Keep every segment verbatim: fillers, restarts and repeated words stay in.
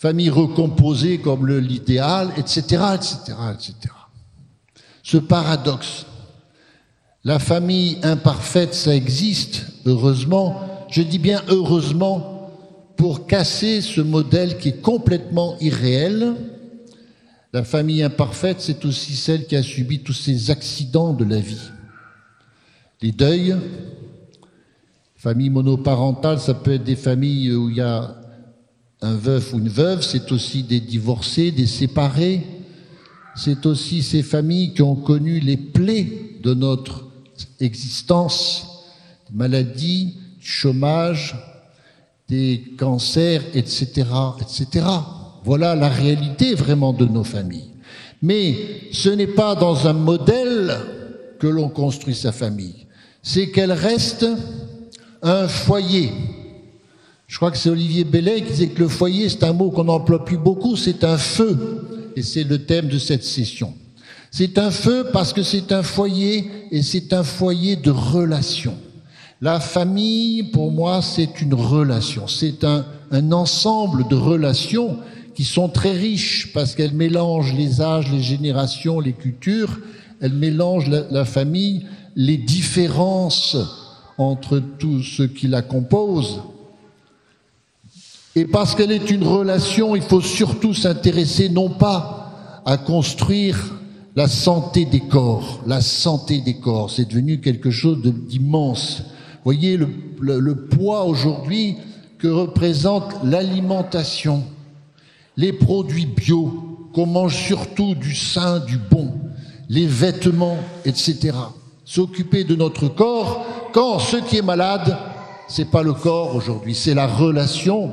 famille recomposée comme le- l'idéal, et cetera, et cetera, et cetera. Ce paradoxe. La famille imparfaite, ça existe, heureusement. Je dis bien heureusement, pour casser ce modèle qui est complètement irréel. La famille imparfaite, c'est aussi celle qui a subi tous ces accidents de la vie. Les deuils, famille monoparentale, ça peut être des familles où il y a un veuf ou une veuve, c'est aussi des divorcés, des séparés, c'est aussi ces familles qui ont connu les plaies de notre existence, maladies, chômage, des cancers, et cetera, et cetera. Voilà la réalité vraiment de nos familles. Mais ce n'est pas dans un modèle que l'on construit sa famille, c'est qu'elle reste un foyer. Je crois que c'est Olivier Bellet qui disait que le foyer, c'est un mot qu'on n'emploie plus beaucoup, c'est un feu. Et c'est le thème de cette session. C'est un feu parce que c'est un foyer et c'est un foyer de relations. La famille, pour moi, c'est une relation. C'est un, un ensemble de relations qui sont très riches parce qu'elles mélangent les âges, les générations, les cultures. Elles mélangent la, la famille, les différences entre tous ceux qui la composent. Et parce qu'elle est une relation, il faut surtout s'intéresser non pas à construire la santé des corps. La santé des corps, c'est devenu quelque chose d'immense. Vous voyez le, le, le poids aujourd'hui que représente l'alimentation, les produits bio, qu'on mange surtout du sain, du bon, les vêtements, et cetera. S'occuper de notre corps, quand ce qui est malade, c'est pas le corps aujourd'hui, c'est la relation.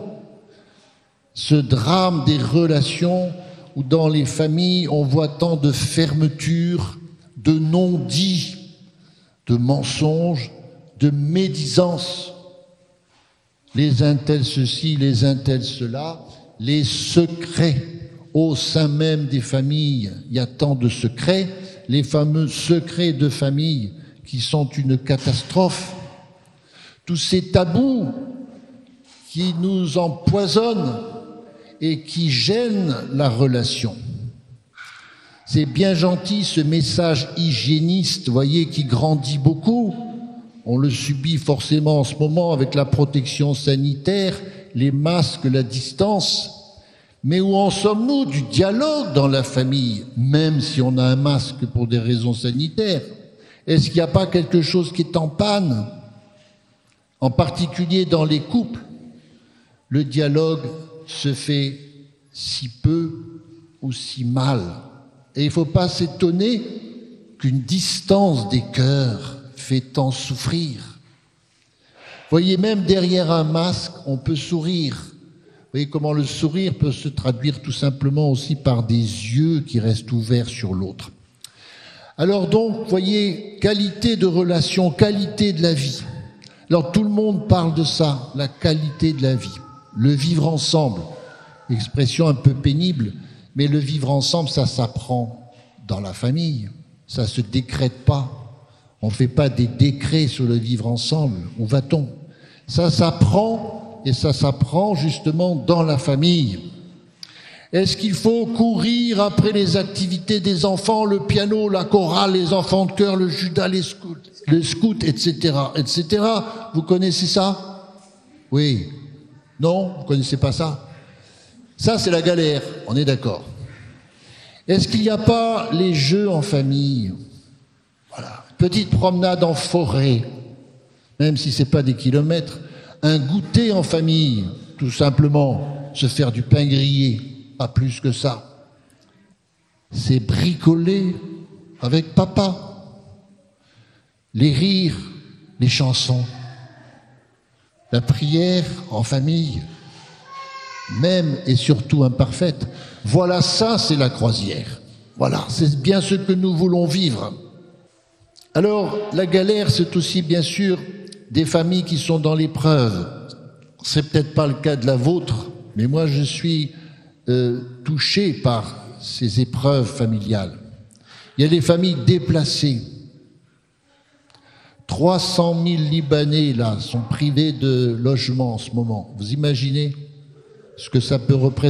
Ce drame des relations où dans les familles on voit tant de fermeture, de non-dits, de mensonges, de médisance. Les uns tels ceci, les uns tels cela, les secrets au sein même des familles. Il y a tant de secrets, les fameux secrets de famille qui sont une catastrophe. Tous ces tabous qui nous empoisonnent et qui gênent la relation. C'est bien gentil ce message hygiéniste, vous voyez, qui grandit beaucoup. On le subit forcément en ce moment avec la protection sanitaire, les masques, la distance. Mais où en sommes-nous du dialogue dans la famille, même si on a un masque pour des raisons sanitaires? Est-ce qu'il n'y a pas quelque chose qui est en panne? En particulier dans les couples, le dialogue se fait si peu ou si mal. Et il ne faut pas s'étonner qu'une distance des cœurs fait tant souffrir. Voyez, même derrière un masque, on peut sourire. Vous voyez comment le sourire peut se traduire tout simplement aussi par des yeux qui restent ouverts sur l'autre. Alors donc, voyez, qualité de relation, qualité de la vie. Alors tout le monde parle de ça, la qualité de la vie. Le vivre ensemble, expression un peu pénible, mais le vivre ensemble, ça s'apprend dans la famille, ça se décrète pas. On ne fait pas des décrets sur le vivre ensemble. Où va-t-on? Ça s'apprend, et ça s'apprend justement dans la famille. Est-ce qu'il faut courir après les activités des enfants, le piano, la chorale, les enfants de chœur, le judas, les scouts, les scouts, et cetera, et cetera. Vous connaissez ça? Oui. Non? Vous ne connaissez pas ça? Ça, c'est la galère, on est d'accord. Est-ce qu'il n'y a pas les jeux en famille? Voilà. Petite promenade en forêt, même si ce n'est pas des kilomètres. Un goûter en famille, tout simplement, se faire du pain grillé, pas plus que ça. C'est bricoler avec papa. Les rires, les chansons. La prière en famille, même et surtout imparfaite. Voilà, ça, c'est la croisière. Voilà, c'est bien ce que nous voulons vivre. Alors, la galère, c'est aussi, bien sûr, des familles qui sont dans l'épreuve. C'est peut-être pas le cas de la vôtre, mais moi, je suis euh, touché par ces épreuves familiales. Il y a des familles déplacées. trois cent mille Libanais, là, sont privés de logement en ce moment. Vous imaginez ce que ça peut représenter?